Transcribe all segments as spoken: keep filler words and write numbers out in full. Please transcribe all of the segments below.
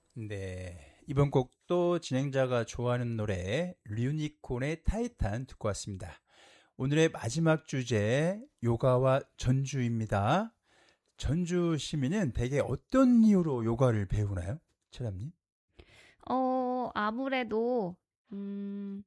네, 이번 곡도 진행자가 좋아하는 노래 류니콘의 타이탄 듣고 왔습니다. 오늘의 마지막 주제 요가와 전주입니다. 전주 시민은 대개 어떤 이유로 요가를 배우나요? 최람님? 어, 아무래도 음,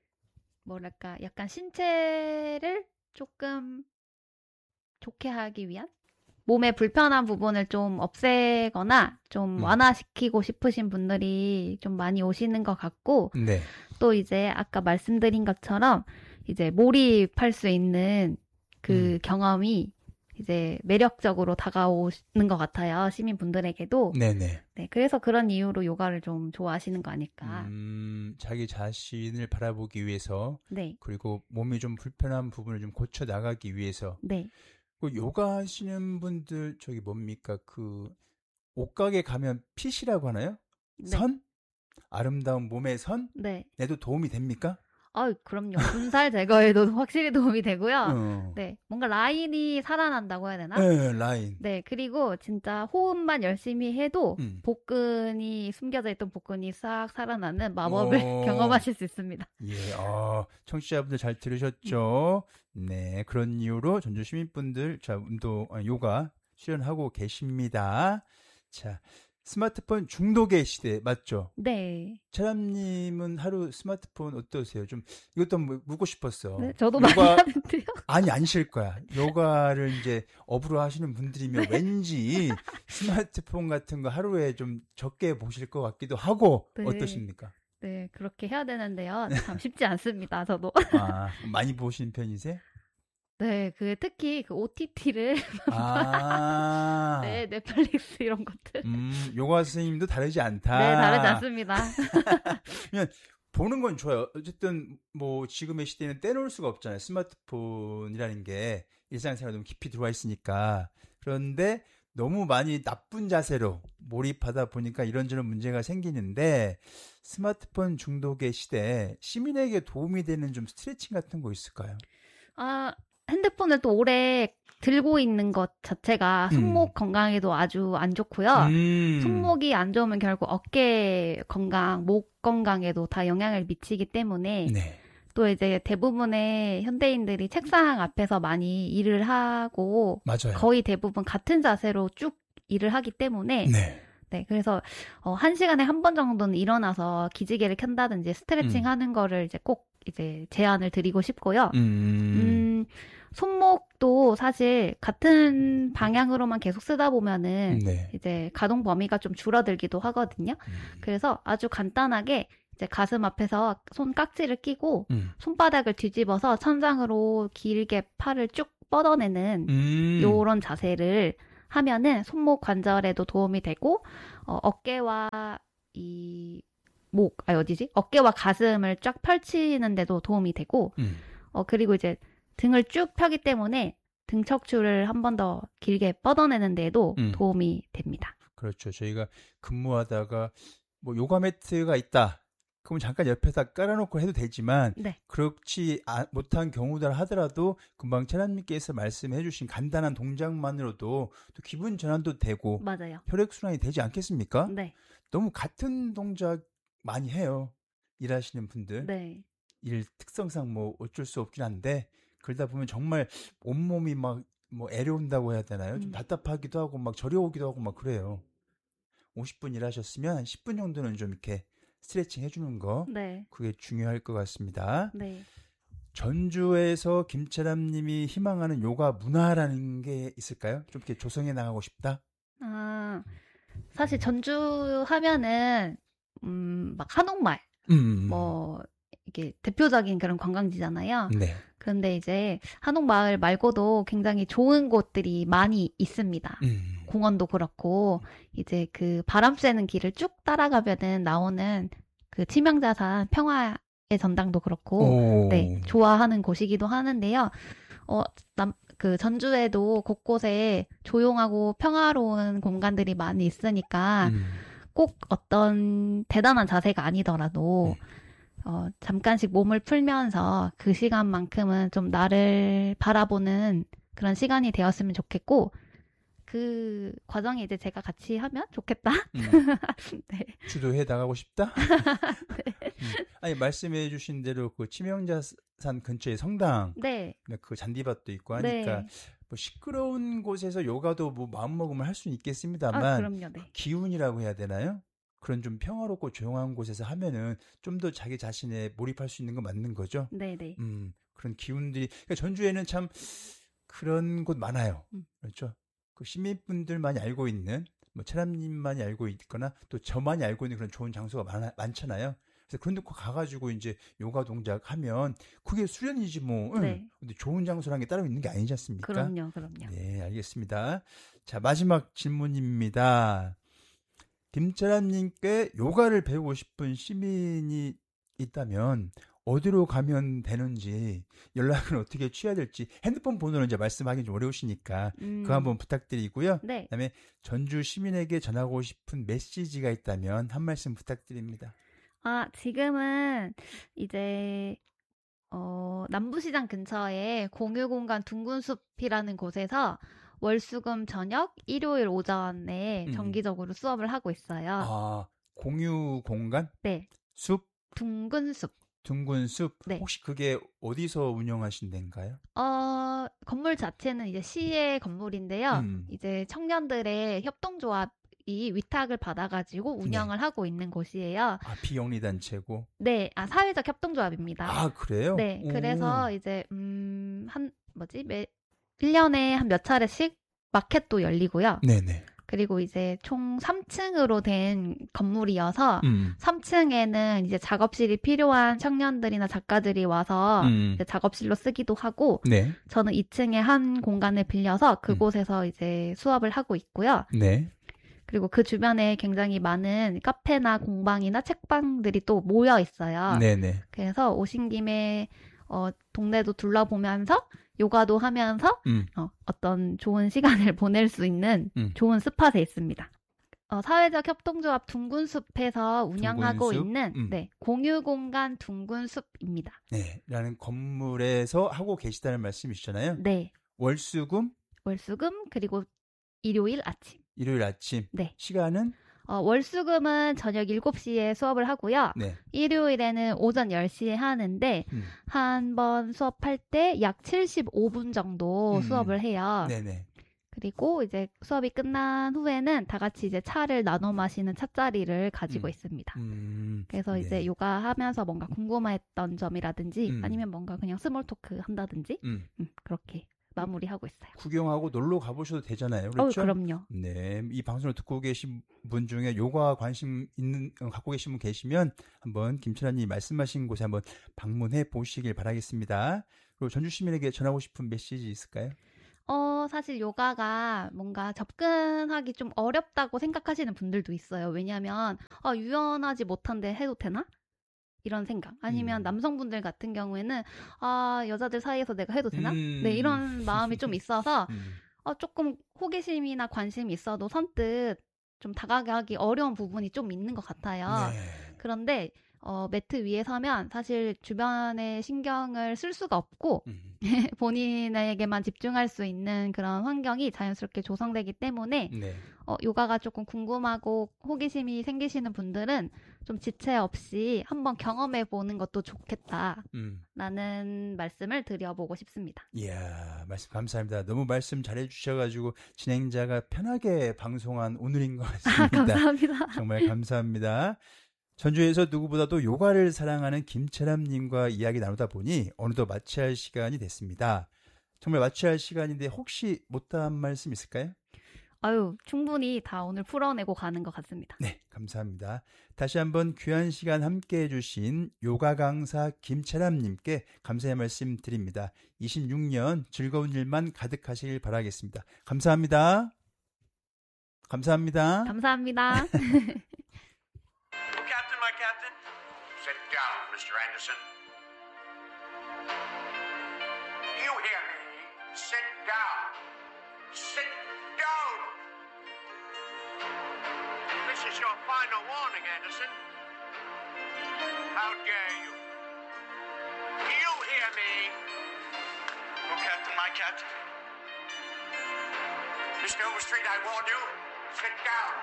뭐랄까 약간 신체를 조금 좋게 하기 위한 몸의 불편한 부분을 좀 없애거나 좀 음. 완화시키고 싶으신 분들이 좀 많이 오시는 것 같고, 네. 또 이제 아까 말씀드린 것처럼 이제 몰입할 수 있는 그 음. 경험이 이제 매력적으로 다가오는 것 같아요. 시민분들에게도. 네네. 네, 그래서 그런 이유로 요가를 좀 좋아하시는 거 아닐까. 음, 자기 자신을 바라보기 위해서, 네, 그리고 몸이 좀 불편한 부분을 좀 고쳐 나가기 위해서, 네, 그 요가 하시는 분들 저기 뭡니까? 그 옷가게 가면 핏이라고 하나요? 네, 선? 아름다운 몸의 선? 네. 내도 도움이 됩니까? 아, 그럼요. 군살 제거에도 확실히 도움이 되고요. 어. 네, 뭔가 라인이 살아난다고 해야 되나? 네, 라인. 네, 그리고 진짜 호흡만 열심히 해도 음. 복근이, 숨겨져 있던 복근이 싹 살아나는 마법을 오. 경험하실 수 있습니다. 예, 어, 청취자분들 잘 들으셨죠? 네, 그런 이유로 전주 시민분들, 자, 운동, 아, 요가 수련하고 계십니다. 자, 스마트폰 중독의 시대, 맞죠? 네. 차람님은 하루 스마트폰 어떠세요? 좀, 이것도 한번 묻고 싶었어. 네, 저도 많이 요가, 하는데요. 아니, 아니실 거야. 요가를 이제 업으로 하시는 분들이면 왠지 스마트폰 같은 거 하루에 좀 적게 보실 것 같기도 하고, 네. 어떠십니까? 네, 그렇게 해야 되는데요. 참 쉽지 않습니다, 저도. 아, 많이 보시는 편이세요? 네, 그 특히 그 오티티를 아, 네, 넷플릭스 이런 것들. 음, 요가 선생님도 다르지 않다. 네, 다르지 않습니다. 그냥 보는 건 좋아요. 어쨌든 뭐 지금의 시대는 떼놓을 수가 없잖아요. 스마트폰이라는 게 일상생활에 너무 깊이 들어와 있으니까. 그런데 너무 많이 나쁜 자세로 몰입하다 보니까 이런저런 문제가 생기는데 스마트폰 중독의 시대에 시민에게 도움이 되는 좀 스트레칭 같은 거 있을까요? 아, 핸드폰을 또 오래 들고 있는 것 자체가 손목 음. 건강에도 아주 안 좋고요. 음. 손목이 안 좋으면 결국 어깨 건강, 목 건강에도 다 영향을 미치기 때문에 네. 또 이제 대부분의 현대인들이 책상 앞에서 많이 일을 하고 맞아요. 거의 대부분 같은 자세로 쭉 일을 하기 때문에 네. 네, 그래서 어, 한 시간에 한 번 정도는 일어나서 기지개를 켠다든지 스트레칭 음. 하는 거를 이제 꼭 이제 제안을 드리고 싶고요. 음. 음, 손목도 사실 같은 방향으로만 계속 쓰다 보면은 네. 이제 가동 범위가 좀 줄어들기도 하거든요. 음. 그래서 아주 간단하게 이제 가슴 앞에서 손 깍지를 끼고 음. 손바닥을 뒤집어서 천장으로 길게 팔을 쭉 뻗어내는 음. 요런 자세를 하면은 손목 관절에도 도움이 되고 어, 어깨와 이 목, 아 어디지? 어깨와 가슴을 쫙 펼치는 데도 도움이 되고 음. 어 그리고 이제 등을 쭉 펴기 때문에 등 척추를 한 번 더 길게 뻗어내는 데도 음. 도움이 됩니다. 그렇죠. 저희가 근무하다가 뭐 요가 매트가 있다. 그럼 잠깐 옆에다 깔아놓고 해도 되지만 네. 그렇지 아, 못한 경우들 하더라도 금방 차장님께서 말씀해주신 간단한 동작만으로도 또 기분 전환도 되고 맞아요. 혈액순환이 되지 않겠습니까? 네. 너무 같은 동작 많이 해요. 일하시는 분들. 네. 일 특성상 뭐 어쩔 수 없긴 한데 그러다 보면 정말 온몸이 막 뭐 애려온다고 해야 되나요? 좀 음. 답답하기도 하고 막 저려오기도 하고 막 그래요. 오십 분 일하셨으면 한 십 분 정도는 좀 이렇게 스트레칭 해주는 거 네. 그게 중요할 것 같습니다. 네. 전주에서 김채람 님이 희망하는 요가 문화라는 게 있을까요? 좀 이렇게 조성해 나가고 싶다? 아, 사실 전주 하면은 음, 막 한옥마을 음. 뭐 이게 대표적인 그런 관광지잖아요. 네. 그런데 이제 한옥마을 말고도 굉장히 좋은 곳들이 많이 있습니다. 음. 공원도 그렇고 이제 그 바람 쐬는 길을 쭉 따라가면은 나오는 그 치명자산 평화의 전당도 그렇고 오. 네 좋아하는 곳이기도 하는데요. 어, 남, 그 전주에도 곳곳에 조용하고 평화로운 공간들이 많이 있으니까 음. 꼭 어떤 대단한 자세가 아니더라도 음. 어, 잠깐씩 몸을 풀면서 그 시간만큼은 좀 나를 바라보는 그런 시간이 되었으면 좋겠고 그 과정에 이제 제가 같이 하면 좋겠다. 음. 네. 주도해 나가고 싶다. 네. 음. 아니 말씀해주신 대로 그 치명자산 근처에 성당, 네. 그 잔디밭도 있고 하니까 네. 뭐 시끄러운 곳에서 요가도 뭐 마음 먹으면 할 수는 있겠습니다만 아, 그럼요. 네. 그 기운이라고 해야 되나요? 그런 좀 평화롭고 조용한 곳에서 하면은 좀 더 자기 자신에 몰입할 수 있는 건 맞는 거죠. 네, 네. 음, 그런 기운들이 그러니까 전주에는 참 그런 곳 많아요. 음. 그렇죠. 그 시민분들만이 알고 있는 뭐 차람님만이 알고 있거나 또 저만이 알고 있는 그런 좋은 장소가 많아, 많잖아요. 그래서 그런 데 가가지고 이제 요가 동작 하면 그게 수련이지 뭐. 응. 네. 근데 좋은 장소라는 게 따로 있는 게 아니지 않습니까? 그럼요, 그럼요. 네, 알겠습니다. 자, 마지막 질문입니다. 김차람님께 요가를 배우고 싶은 시민이 있다면 어디로 가면 되는지, 연락을 어떻게 취해야 될지, 핸드폰 번호는 이제 말씀하기 좀 어려우시니까 음. 그거 한번 부탁드리고요. 네. 그다음에 전주 시민에게 전하고 싶은 메시지가 있다면 한 말씀 부탁드립니다. 아, 지금은 이제 어, 남부시장 근처에 공유공간 둥근숲이라는 곳에서 월수금 저녁, 일요일 오전에 음. 정기적으로 수업을 하고 있어요. 아, 공유 공간? 네. 숲? 둥근숲. 둥근 숲? 네. 혹시 그게 어디서 운영하신 데인가요? 어, 건물 자체는 이제 시의 건물인데요. 음. 이제 청년들의 협동조합이 위탁을 받아가지고 운영을 하고 있는 곳이에요. 아, 비영리 단체고. 네, 아, 사회적 협동조합입니다. 아, 그래요? 네, 오. 그래서 이제, 음, 한, 뭐지, 매, 일 년에 한 몇 차례씩 마켓도 열리고요. 네네. 그리고 이제 총 삼 층으로 된 건물이어서 음. 삼 층에는 이제 작업실이 필요한 청년들이나 작가들이 와서 음. 이제 작업실로 쓰기도 하고, 네. 저는 이 층에 한 공간을 빌려서 그곳에서 이제 수업을 하고 있고요. 네. 그리고 그 주변에 굉장히 많은 카페나 공방이나 책방들이 또 모여 있어요. 네네. 그래서 오신 김에 어, 동네도 둘러보면서 요가도 하면서 음. 어, 어떤 좋은 시간을 보낼 수 있는 음. 좋은 스팟에 있습니다. 어, 사회적 협동조합 둥근숲에서 운영하고 둥근숲? 있는 음. 네, 공유공간 둥근숲입니다. 네. 라는 건물에서 하고 계시다는 말씀이시잖아요. 네, 월수금, 월수금 그리고 일요일 아침. 일요일 아침. 네. 시간은? 어, 월수금은 저녁 일곱 시에 수업을 하고요. 네. 일요일에는 오전 열 시에 하는데 음. 한 번 수업할 때 약 칠십오 분 정도 음. 수업을 해요. 네네. 그리고 이제 수업이 끝난 후에는 다 같이 이제 차를 나눠 마시는 찻자리를 가지고 음. 있습니다. 음. 그래서 네. 이제 요가 하면서 뭔가 궁금했던 점이라든지 음. 아니면 뭔가 그냥 스몰 토크 한다든지 음. 음, 그렇게 마무리하고 있어요. 구경하고 놀러 가보셔도 되잖아요. 어, 그렇죠? 그럼요. 네. 이 방송을 듣고 계신 분 중에 요가 관심 있는, 어, 갖고 계신 분 계시면 한번 김철아님이 말씀하신 곳에 한번 방문해 보시길 바라겠습니다. 그리고 전주 시민에게 전하고 싶은 메시지 있을까요? 어, 사실 요가가 뭔가 접근하기 좀 어렵다고 생각하시는 분들도 있어요. 왜냐하면 아, 유연하지 못한데 해도 되나? 이런 생각. 아니면 음. 남성분들 같은 경우에는 아, 여자들 사이에서 내가 해도 되나? 음. 네, 이런 마음이 좀 있어서 음. 어, 조금 호기심이나 관심이 있어도 선뜻 좀 다가가기 어려운 부분이 좀 있는 것 같아요. 네. 그런데 어, 매트 위에 서면 사실 주변에 신경을 쓸 수가 없고 음. 본인에게만 집중할 수 있는 그런 환경이 자연스럽게 조성되기 때문에 네. 어, 요가가 조금 궁금하고 호기심이 생기시는 분들은 좀 지체 없이 한번 경험해 보는 것도 좋겠다라는 음. 말씀을 드려보고 싶습니다. 이야, 말씀 감사합니다. 너무 말씀 잘해 주셔가지고 진행자가 편하게 방송한 오늘인 것 같습니다. 아, 감사합니다. 정말 감사합니다. 전주에서 누구보다도 요가를 사랑하는 김채람님과 이야기 나누다 보니 어느덧 마쳐야 할 시간이 됐습니다. 정말 마쳐야 할 시간인데 혹시 못다한 말씀 있을까요? 아유, 충분히 다 오늘 풀어내고 가는 것 같습니다. 네, 감사합니다. 다시 한번 귀한 시간 함께해 주신 요가 강사 김채람님께 감사의 말씀 드립니다. 이십육 년 즐거운 일만 가득하시길 바라겠습니다. 감사합니다. 감사합니다. 감사합니다. Captain, my captain. Sit down, Mister Anderson. You hear me? Sit down. Sit down. This is your final warning, Anderson. How dare you? You hear me? Oh, Captain, my captain. Mister Overstreet, I warn you. Sit down.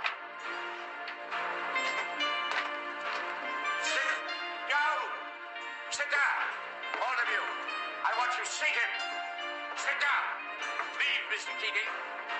Sit down. Sit down. All of you. I want you seated. Sit down. Leave, Mister Keating.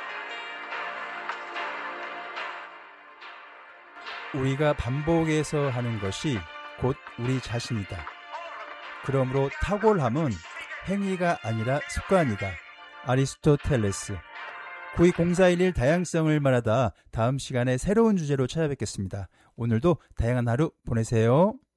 우리가 반복해서 하는 것이 곧 우리 자신이다. 그러므로 탁월함은 행위가 아니라 습관이다. 아리스토텔레스. 구이공사일일 다양성을 말하다 다음 시간에 새로운 주제로 찾아뵙겠습니다. 오늘도 다양한 하루 보내세요.